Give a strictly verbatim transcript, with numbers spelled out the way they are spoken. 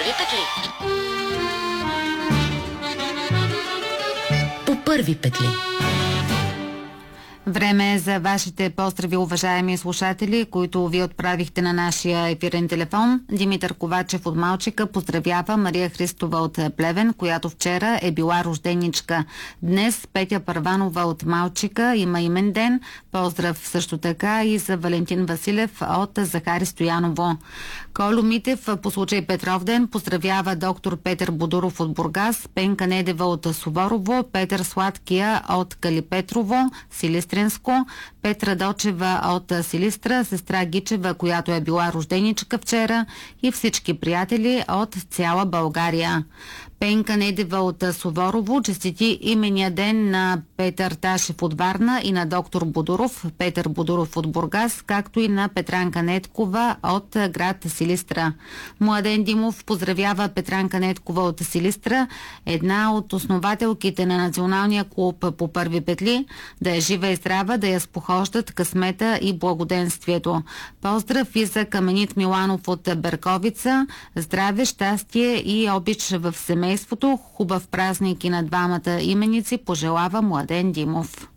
първи петли. По първи петли. Време е за вашите поздрави, уважаеми слушатели, които ви отправихте на нашия ефирен телефон. Димитър Ковачев от Малчика поздравява Мария Христова от Плевен, която вчера е била рожденичка. Днес Петя Първанова от Малчика има имен ден. Поздрав също така и за Валентин Василев от Захари Стояново. Коло Митев по случай Петров ден поздравява доктор Петър Бодуров от Бургас, Пенка Недева от Суворово, Петър Сладкия от Калипетрово, Силистренско, Петра Дочева от Силистра, сестра Гичева, която е била рожденичка вчера, и всички приятели от цяла България. Пенка Недева от Суворово честити имения ден на Петър Ташев от Варна и на доктор Бодуров, Петър Бодуров от Бургас, както и на Петранка Неткова от град Силистра. Младен Димов поздравява Петранка Неткова от Силистра, една от основателките на Националния клуб по първи петли. Да е жива и здрава, да я спохождат късмета и благоденствието. Поздрав и за Каменит Миланов от Берковица. Здраве, щастие и обич в семейството. Хубав празник и на двамата именици пожелава Младен Димов.